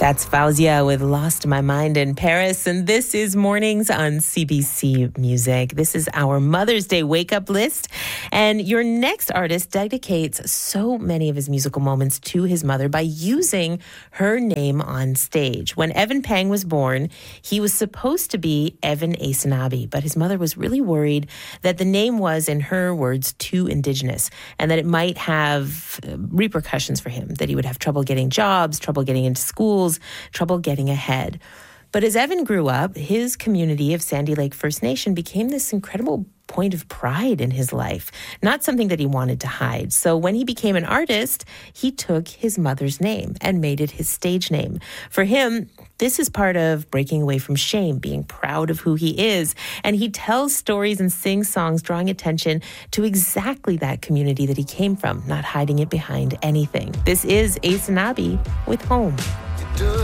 That's Fauzia with Lost My Mind in Paris. And this is Mornings on CBC Music. This is our Mother's Day wake-up list. And your next artist dedicates so many of his musical moments to his mother by using her name on stage. When Evan Pang was born, he was supposed to be Evan Asinabi, but his mother was really worried that the name was, in her words, too indigenous and that it might have repercussions for him, that he would have trouble getting jobs, trouble getting into schools, trouble getting ahead. But as Evan grew up, his community of Sandy Lake First Nation became this incredible point of pride in his life, not something that he wanted to hide. So when he became an artist, he took his mother's name and made it his stage name. For him, this is part of breaking away from shame, being proud of who he is. And he tells stories and sings songs, drawing attention to exactly that community that he came from, not hiding it behind anything. This is Asinabi with Home.